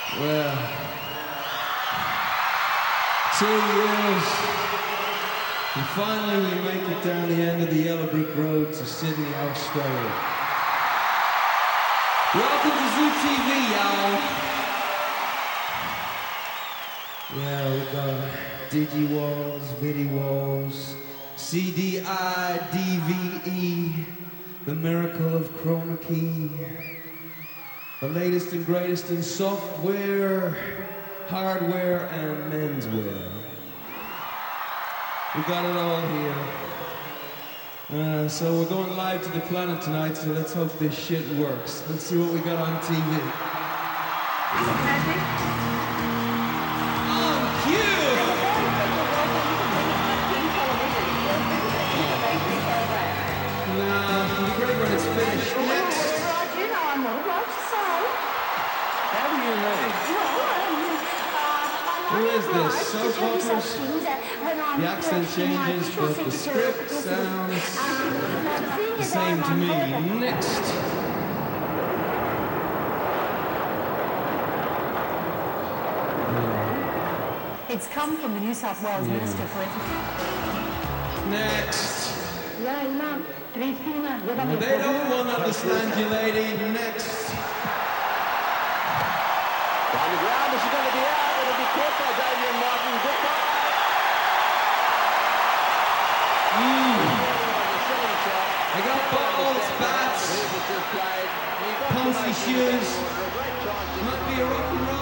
Well, 2 years, and finally we make it down the end of the Yellow Brick Road to Sydney, Australia. Welcome to Zoo TV, y'all. Yeah, we got Digi-Walls, Vidi-Walls, CDI, DVE, the miracle of chroma key, the latest and greatest in software, hardware, and menswear. We got it all here. So we're going live to the planet tonight, so let's hope this shit works. Let's see what we got on TV. On cue! It'll be great when it's finished. Next! You know I'm not allowed to say. How do you know? Who is this? Soap operas? The accent changes, but the script sounds the same to me. Next! It's come from the New South Wales Minister for Education. Next! Yeah, Imam. They don't understand you, lady. Next! On the ground, is she going to be out? It'll be caught by Damian Martin. Goodbye. They got balls, bats, fancy shoes. Might be a rock